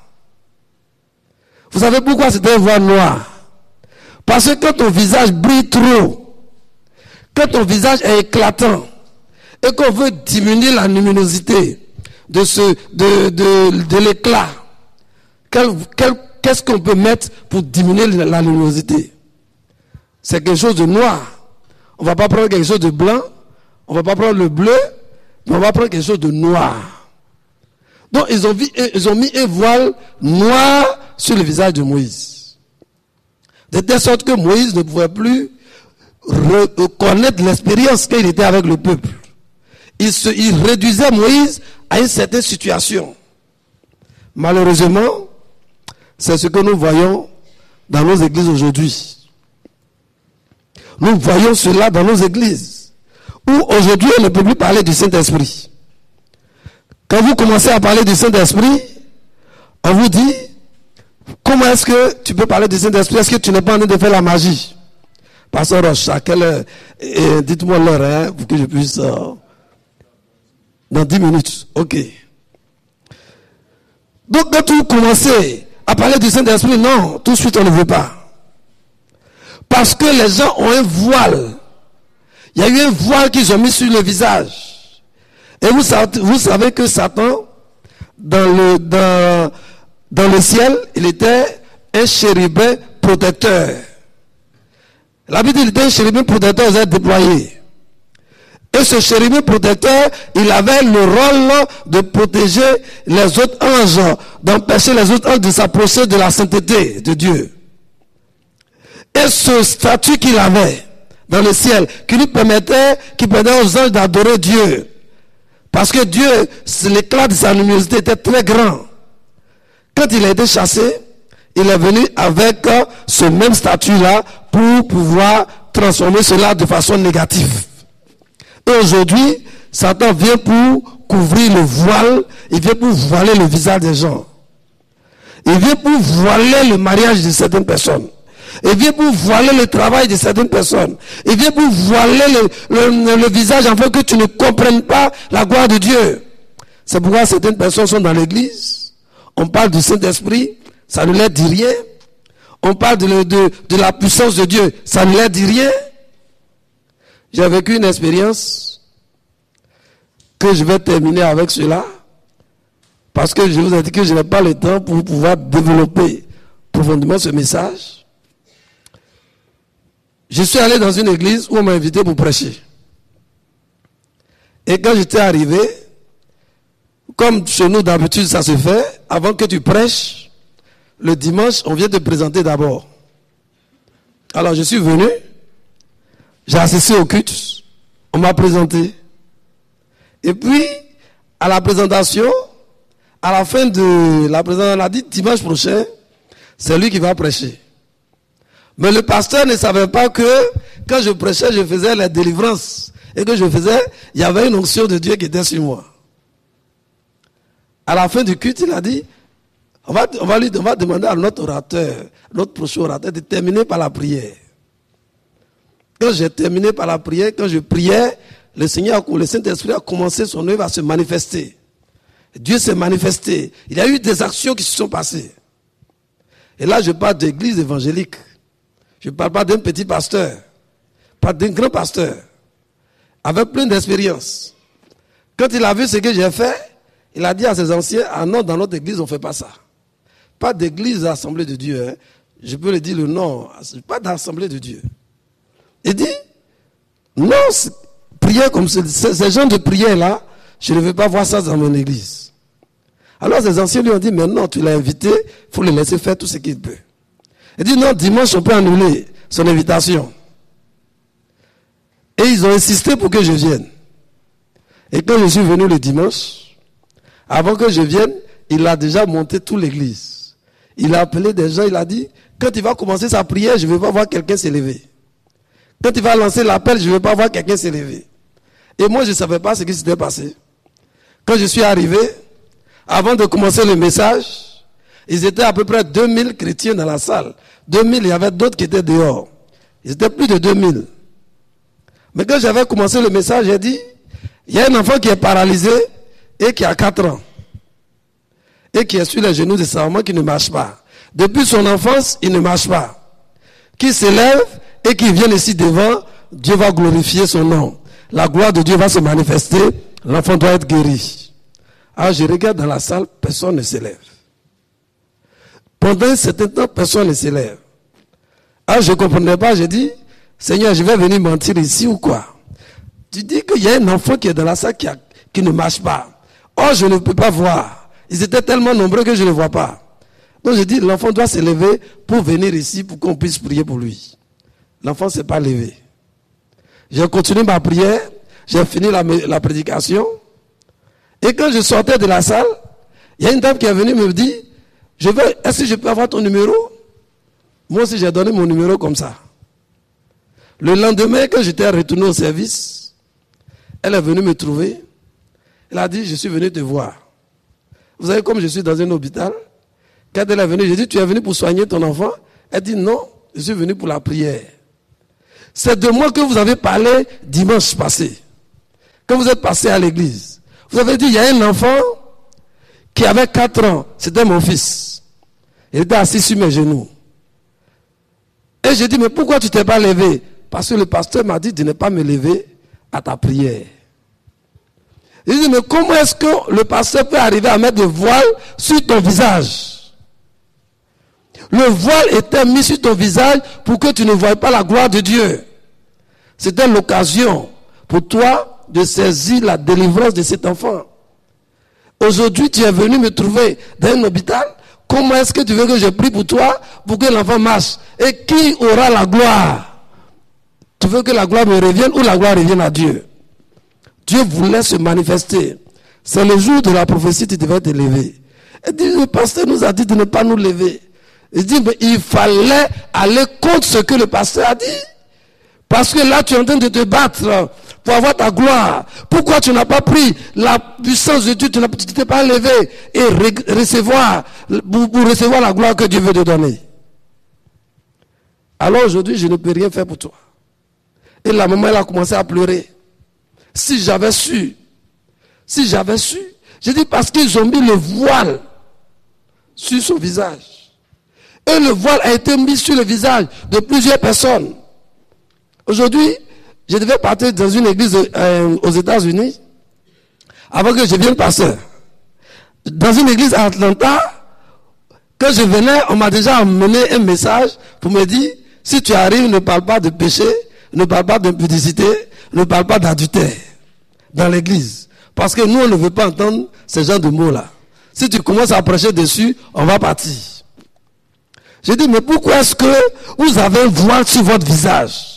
Vous savez pourquoi c'était un voile noir? Parce que quand ton visage brille trop, quand ton visage est éclatant, et qu'on veut diminuer la luminosité de, ce, de, de, de l'éclat, quel, quel, qu'est-ce qu'on peut mettre pour diminuer la luminosité? C'est quelque chose de noir. On ne va pas prendre quelque chose de blanc, on ne va pas prendre le bleu, mais on va prendre quelque chose de noir. Donc ils ont, vu, ils ont mis un voile noir sur le visage de Moïse. De telle sorte que Moïse ne pouvait plus reconnaître l'expérience qu'il était avec le peuple. Il, se, il réduisait Moïse à une certaine situation. Malheureusement, c'est ce que nous voyons dans nos églises aujourd'hui. Nous voyons cela dans nos églises, où aujourd'hui on ne peut plus parler du Saint-Esprit. Quand vous commencez à parler du Saint-Esprit, on vous dit, comment est-ce que tu peux parler du Saint-Esprit? Est-ce que tu n'es pas en train de faire la magie? Pasteur Roche, à quelle heure? Et dites-moi l'heure, hein, pour que je puisse... Euh, dans dix minutes, ok. Donc quand vous commencez à parler du Saint-Esprit, non, tout de suite on ne veut pas. Parce que les gens ont un voile. Il y a eu un voile qu'ils ont mis sur le visage. Et vous savez, vous savez que Satan, dans le, dans, dans le ciel, il était un chérubin protecteur. La Bible dit qu'il était un chérubin protecteur, il est déployé. Et ce chérubin protecteur, il avait le rôle de protéger les autres anges, d'empêcher les autres anges de s'approcher de la sainteté de Dieu. Et ce statut qu'il avait dans le ciel, qui lui permettait, qui permettait aux anges d'adorer Dieu. Parce que Dieu, l'éclat de sa luminosité était très grand. Quand il a été chassé, il est venu avec ce même statut-là pour pouvoir transformer cela de façon négative. Et aujourd'hui, Satan vient pour couvrir le voile, il vient pour voiler le visage des gens. Il vient pour voiler le mariage de certaines personnes. Il vient pour voiler le travail de certaines personnes. Il vient pour voiler le, le, le visage afin que tu ne comprennes pas la gloire de Dieu. C'est pourquoi certaines personnes sont dans l'église. On parle du Saint-Esprit, ça ne leur dit rien. On parle de, de, de la puissance de Dieu, ça ne leur dit rien. J'ai vécu une expérience que je vais terminer avec cela. Parce que je vous ai dit que je n'ai pas le temps pour pouvoir développer profondément ce message. Je suis allé dans une église où on m'a invité pour prêcher. Et quand j'étais arrivé, comme chez nous d'habitude ça se fait, avant que tu prêches, le dimanche, on vient te présenter d'abord. Alors je suis venu, j'ai assisté au culte, on m'a présenté. Et puis, à la présentation, à la fin de la présentation, on a dit dimanche prochain, c'est lui qui va prêcher. Mais le pasteur ne savait pas que quand je prêchais, je faisais la délivrance. Et que je faisais, il y avait une onction de Dieu qui était sur moi. À la fin du culte, il a dit, on va, on va, lui, on va demander à notre orateur, notre prochain orateur, de terminer par la prière. Quand j'ai terminé par la prière, quand je priais, le Seigneur, le Saint-Esprit a commencé son œuvre à se manifester. Dieu s'est manifesté. Il y a eu des actions qui se sont passées. Et là, je parle d'église évangélique. Je ne parle pas d'un petit pasteur, pas d'un grand pasteur, avec plein d'expérience. Quand il a vu ce que j'ai fait, il a dit à ses anciens, ah non, dans notre église, on ne fait pas ça. Pas d'église d'assemblée de Dieu. Hein. Je peux le dire le nom, pas d'assemblée de Dieu. Il dit, non, prière comme ce, ces gens de prière-là, je ne veux pas voir ça dans mon église. Alors ses anciens lui ont dit, mais non, tu l'as invité, il faut le laisser faire tout ce qu'il peut. Il dit non, dimanche on peut annuler son invitation. Et ils ont insisté pour que je vienne. Et quand je suis venu le dimanche, avant que je vienne, il a déjà monté toute l'église. Il a appelé des gens, il a dit, quand il va commencer sa prière, je ne veux pas voir quelqu'un s'élever. Quand il va lancer l'appel, je ne veux pas voir quelqu'un s'élever. Et moi, je ne savais pas ce qui s'était passé. Quand je suis arrivé, avant de commencer le message, ils étaient à peu près deux mille chrétiens dans la salle. deux mille, il y avait d'autres qui étaient dehors. Ils étaient plus de deux mille. Mais quand j'avais commencé le message, j'ai dit, il y a un enfant qui est paralysé et qui a quatre ans. Et qui est sur les genoux de sa maman qui ne marche pas. Depuis son enfance, il ne marche pas. Qui s'élève et qui vient ici devant, Dieu va glorifier son nom. La gloire de Dieu va se manifester, l'enfant doit être guéri. Alors je regarde dans la salle, personne ne s'élève. Pendant un certain temps, personne ne s'élève. Alors je ne comprenais pas, j'ai dit, Seigneur, je vais venir mentir ici ou quoi? Tu dis qu'il y a un enfant qui est dans la salle qui, a, qui ne marche pas. Oh, je ne peux pas voir. Ils étaient tellement nombreux que je ne vois pas. Donc je dis, l'enfant doit se lever pour venir ici, pour qu'on puisse prier pour lui. L'enfant ne s'est pas levé. J'ai continué ma prière, j'ai fini la, la prédication. Et quand je sortais de la salle, il y a une dame qui est venue me dire, je veux, est-ce que je peux avoir ton numéro? Moi aussi, j'ai donné mon numéro comme ça. Le lendemain, quand j'étais retourné au service, elle est venue me trouver. Elle a dit, je suis venu te voir. Vous savez, comme je suis dans un hôpital, quand elle est venue, j'ai dit, tu es venu pour soigner ton enfant? Elle dit, non, je suis venu pour la prière. C'est de moi que vous avez parlé dimanche passé. Quand vous êtes passé à l'église. Vous avez dit, il y a un enfant qui avait quatre ans, c'était mon fils. Il était assis sur mes genoux. Et j'ai dit, mais pourquoi tu t'es pas levé? Parce que le pasteur m'a dit de ne pas me lever à ta prière. Il dit, mais comment est-ce que le pasteur peut arriver à mettre le voile sur ton visage? Le voile était mis sur ton visage pour que tu ne voies pas la gloire de Dieu. C'était l'occasion pour toi de saisir la délivrance de cet enfant. Aujourd'hui, tu es venu me trouver dans un hôpital. Comment est-ce que tu veux que je prie pour toi pour que l'enfant marche? Et qui aura la gloire? Tu veux que la gloire me revienne ou la gloire revienne à Dieu? Dieu voulait se manifester. C'est le jour de la prophétie que tu devais te lever. Et dit, le pasteur nous a dit de ne pas nous lever. Il dit, mais il fallait aller contre ce que le pasteur a dit. Parce que là, tu es en train de te battre pour avoir ta gloire. Pourquoi tu n'as pas pris la puissance de Dieu, tu ne t'es pas levé et recevoir, pour, pour recevoir la gloire que Dieu veut te donner? Alors aujourd'hui, je ne peux rien faire pour toi. Et la maman, elle a commencé à pleurer. Si j'avais su, si j'avais su, j'ai dit parce qu'ils ont mis le voile sur son visage. Et le voile a été mis sur le visage de plusieurs personnes. Aujourd'hui, je devais partir dans une église euh, aux États-Unis avant que je vienne pasteur. Dans une église à Atlanta, quand je venais, on m'a déjà amené un message pour me dire, si tu arrives, ne parle pas de péché, ne parle pas d'impudicité, ne parle pas d'adultère dans l'église. Parce que nous, on ne veut pas entendre ce genre de mots-là. Si tu commences à prêcher dessus, on va partir. J'ai dit, mais pourquoi est-ce que vous avez un voile sur votre visage?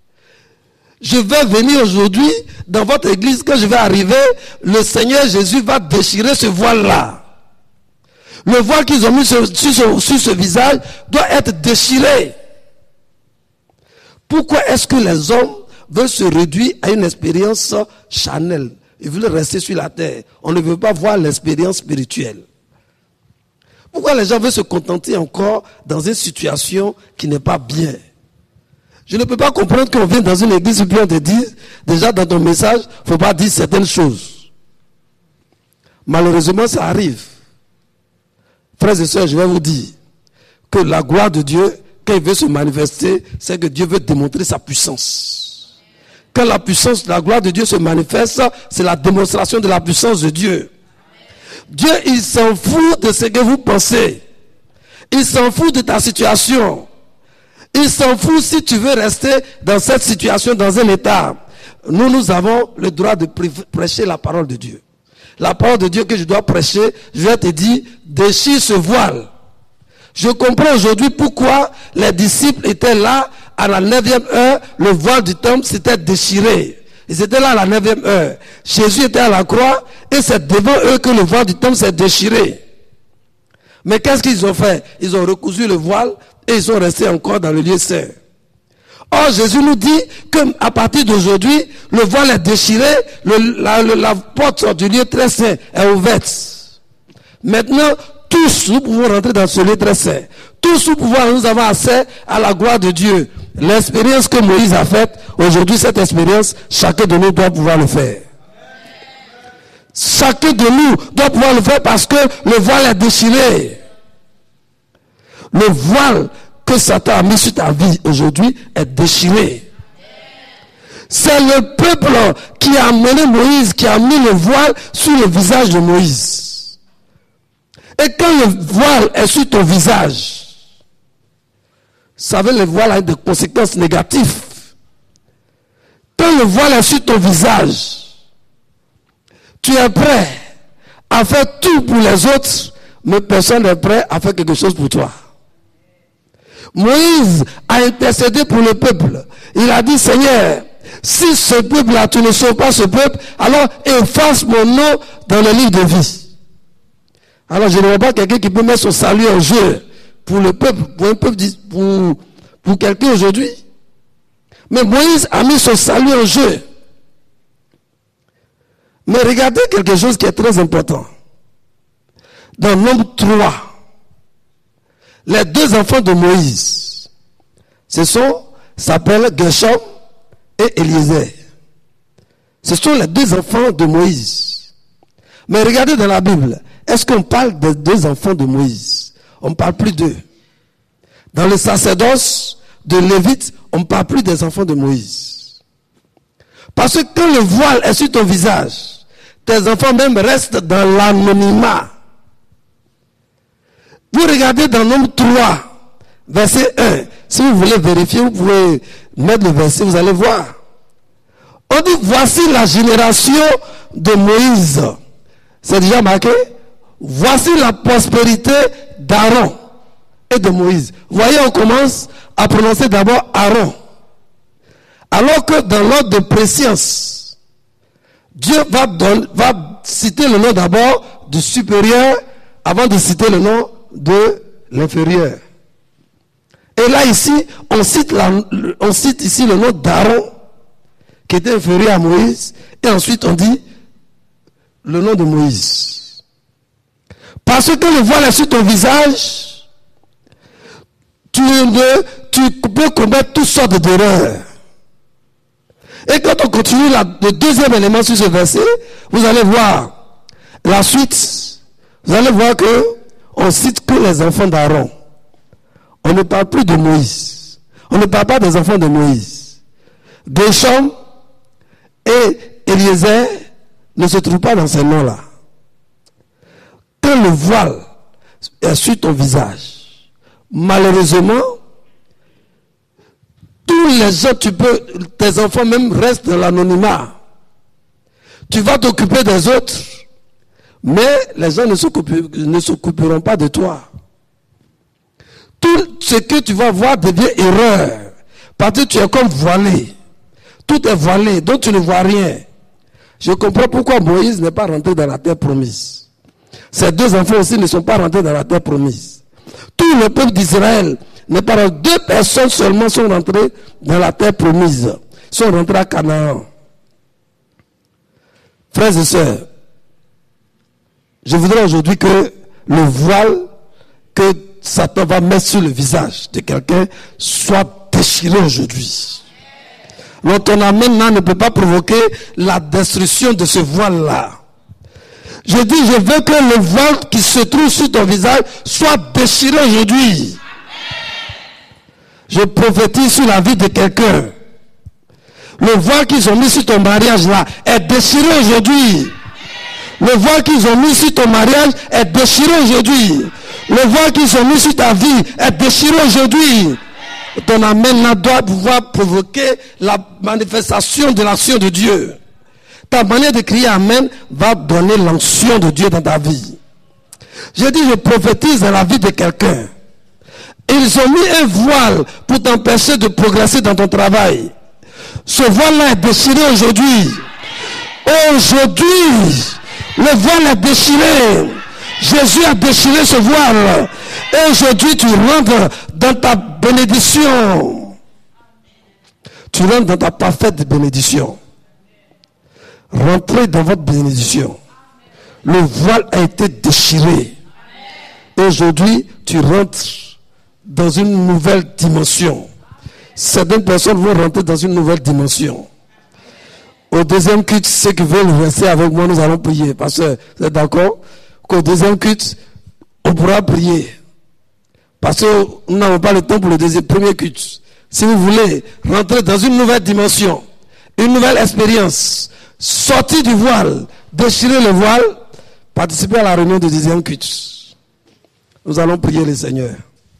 Je vais venir aujourd'hui dans votre église, quand je vais arriver, le Seigneur Jésus va déchirer ce voile-là. Le voile qu'ils ont mis sur, sur, sur ce visage doit être déchiré. Pourquoi est-ce que les hommes veulent se réduire à une expérience charnelle? Ils veulent rester sur la terre. On ne veut pas voir l'expérience spirituelle. Pourquoi les gens veulent se contenter encore dans une situation qui n'est pas bien? Je ne peux pas comprendre qu'on vienne dans une église et puis on te dise, déjà dans ton message, il ne faut pas dire certaines choses. Malheureusement, ça arrive. Frères et sœurs, je vais vous dire que la gloire de Dieu, quand il veut se manifester, c'est que Dieu veut démontrer sa puissance. Quand la puissance, la gloire de Dieu se manifeste, c'est la démonstration de la puissance de Dieu. Dieu, il s'en fout de ce que vous pensez. Il s'en fout de ta situation. Il s'en fout si tu veux rester dans cette situation, dans un état. Nous, nous avons le droit de prêcher la parole de Dieu. La parole de Dieu que je dois prêcher, je vais te dire, déchire ce voile. Je comprends aujourd'hui pourquoi les disciples étaient là à la neuvième heure, le voile du temple s'était déchiré. Ils étaient là à la neuvième heure. Jésus était à la croix et c'est devant eux que le voile du temple s'est déchiré. Mais qu'est-ce qu'ils ont fait? Ils ont recousu le voile et ils sont restés encore dans le lieu saint. Or, Jésus nous dit qu'à partir d'aujourd'hui, le voile est déchiré, le, la, le, la porte du lieu très saint est ouverte. Maintenant, tous nous pouvons rentrer dans ce lieu très saint. Tous nous pouvons, nous avons accès à la gloire de Dieu. L'expérience que Moïse a faite, aujourd'hui cette expérience, chacun de nous doit pouvoir le faire. Chacun de nous doit pouvoir le faire parce que le voile est déchiré. Le voile que Satan a mis sur ta vie aujourd'hui est déchiré. C'est le peuple qui a amené Moïse, qui a mis le voile sur le visage de Moïse. Et quand le voile est sur ton visage, vous savez, le voile a des conséquences négatives. Quand le voile est sur ton visage, tu es prêt à faire tout pour les autres, mais personne n'est prêt à faire quelque chose pour toi. Moïse a intercédé pour le peuple. Il a dit, Seigneur, si ce peuple-là, tu ne sauves pas ce peuple, alors efface mon nom dans le livre de vie. Alors je ne vois pas quelqu'un qui peut mettre son salut en jeu pour le peuple, pour un peuple, pour, pour quelqu'un aujourd'hui. Mais Moïse a mis son salut en jeu. Mais regardez quelque chose qui est très important. Dans Nombre trois, les deux enfants de Moïse, ce sont, s'appellent Gershom et Élisée. Ce sont les deux enfants de Moïse. Mais regardez dans la Bible, est-ce qu'on parle des deux enfants de Moïse? On ne parle plus d'eux. Dans le sacerdoce de Lévite, on ne parle plus des enfants de Moïse. Parce que quand le voile est sur ton visage, tes enfants même restent dans l'anonymat. Vous regardez dans Nombre trois, verset un. Si vous voulez vérifier, vous pouvez mettre le verset, vous allez voir. On dit, voici la génération de Moïse. C'est déjà marqué. Voici la prospérité d'Aaron et de Moïse. Vous voyez, on commence à prononcer d'abord Aaron. Alors que dans l'ordre de préscience, Dieu va, donner, va citer le nom d'abord du supérieur avant de citer le nom de l'inférieur. Et là ici, on cite, la, on cite ici le nom d'Aaron, qui était inférieur à Moïse, et ensuite on dit le nom de Moïse. Parce que le voile est sur ton visage, tu, ne, tu peux commettre toutes sortes d'erreurs. Et quand on continue la, le deuxième élément sur ce verset, vous allez voir la suite. Vous allez voir que on cite que les enfants d'Aaron. On ne parle plus de Moïse. On ne parle pas des enfants de Moïse. Gershom et Eliezer ne se trouvent pas dans ces noms-là. Quand le voile est sur ton visage, malheureusement, tous les gens, tu peux, tes enfants même restent dans l'anonymat. Tu vas t'occuper des autres, mais les gens ne s'occuperont pas de toi. Tout ce que tu vas voir devient erreur. Parce que tu es comme voilé. Tout est voilé, donc tu ne vois rien. Je comprends pourquoi Moïse n'est pas rentré dans la terre promise. Ces deux enfants aussi ne sont pas rentrés dans la terre promise. Tout le peuple d'Israël n'est pas rentré. Deux personnes seulement sont rentrées dans la terre promise. Sont rentrées à Canaan. Frères et sœurs, je voudrais aujourd'hui que le voile que Satan va mettre sur le visage de quelqu'un soit déchiré aujourd'hui. Donc ton amen là ne peut pas provoquer la destruction de ce voile-là. Je dis, je veux que le voile qui se trouve sur ton visage soit déchiré aujourd'hui. Je prophétise sur la vie de quelqu'un. Le voile qu'ils ont mis sur ton mariage là est déchiré aujourd'hui. Le voile qu'ils ont mis sur ton mariage est déchiré aujourd'hui. Le voile qu'ils ont mis sur ta vie est déchiré aujourd'hui. Ton amen là doit pouvoir provoquer la manifestation de l'action de Dieu. Ta manière de crier amen va donner l'action de Dieu dans ta vie. Je dis, je prophétise dans la vie de quelqu'un. Ils ont mis un voile pour t'empêcher de progresser dans ton travail. Ce voile-là est déchiré aujourd'hui. Aujourd'hui, le voile est déchiré. Jésus a déchiré ce voile. Et aujourd'hui, tu rentres dans ta bénédiction. Tu rentres dans ta parfaite bénédiction. Rentrez dans votre bénédiction. Le voile a été déchiré. Et aujourd'hui, tu rentres dans une nouvelle dimension. Certaines personnes vont rentrer dans une nouvelle dimension. Au deuxième culte, ceux qui veulent rester avec moi, nous allons prier. Parce que vous êtes d'accord qu'au deuxième culte, on pourra prier. Parce que nous n'avons pas le temps pour le deuxième, premier culte. Si vous voulez rentrer dans une nouvelle dimension, une nouvelle expérience, sortir du voile, déchirer le voile, participer à la réunion du deuxième culte. Nous allons prier le Seigneur.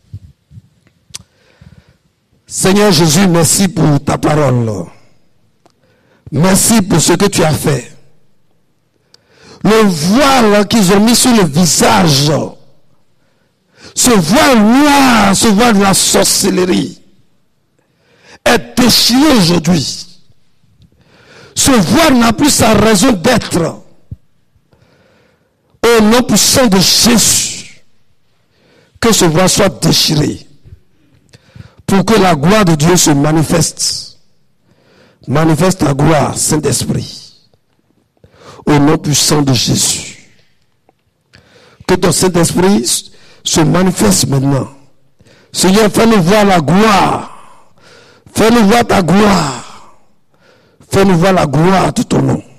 Seigneur Jésus, merci pour ta parole. Merci pour ce que tu as fait. Le voile qu'ils ont mis sur le visage, ce voile noir, ce voile de la sorcellerie, est déchiré aujourd'hui. Ce voile n'a plus sa raison d'être. Au nom puissant de Jésus, que ce voile soit déchiré, pour que la gloire de Dieu se manifeste. Manifeste ta gloire, Saint-Esprit. Au nom puissant de Jésus. Que ton Saint-Esprit se manifeste maintenant. Seigneur, fais-nous voir la gloire. Fais-nous voir ta gloire. Fais-nous voir la gloire de ton nom.